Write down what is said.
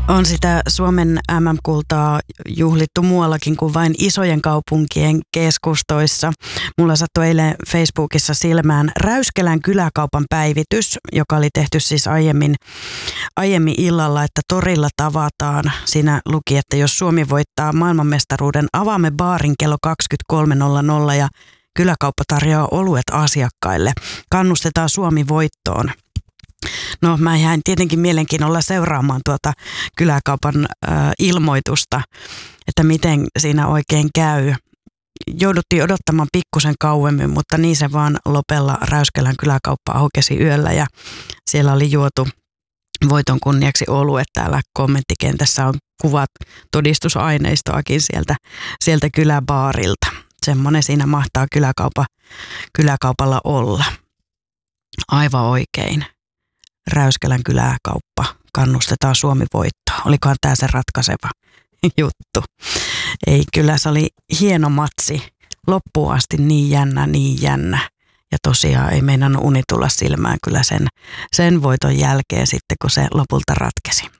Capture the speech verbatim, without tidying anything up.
On sitä Suomen äm äm-kultaa juhlittu muuallakin kuin vain isojen kaupunkien keskustoissa. Mulla sattui eilen Facebookissa silmään Räyskälän kyläkaupan päivitys, joka oli tehty siis aiemmin, aiemmin illalla, että torilla tavataan. Siinä luki, että jos Suomi voittaa maailmanmestaruuden, avaamme baarin kello kaksikymmentäkolme nolla nolla ja kyläkauppa tarjoaa oluet asiakkaille. Kannustetaan Suomi voittoon. No mä jäin tietenkin mielenkiinnolla seuraamaan tuota kyläkaupan äh, ilmoitusta, että miten siinä oikein käy. Jouduttiin odottamaan pikkusen kauemmin, mutta niin se vaan lopella Räyskälän kyläkauppa aukesi yöllä ja siellä oli juotu voiton kunniaksi oluet. Täällä kommenttikentässä on kuvat todistusaineistoakin sieltä, sieltä kyläbaarilta. Semmoinen siinä mahtaa kyläkaupa, kyläkaupalla olla. Aivan oikein. Räyskälän kyläkauppa, kannustetaan Suomi voittoon. Olikohan tämä se ratkaiseva juttu? Ei, kyllä se oli hieno matsi. Loppuun asti niin jännä, niin jännä. Ja tosiaan ei meinannut uni tulla silmään kyllä sen, sen voiton jälkeen sitten, kun se lopulta ratkesi.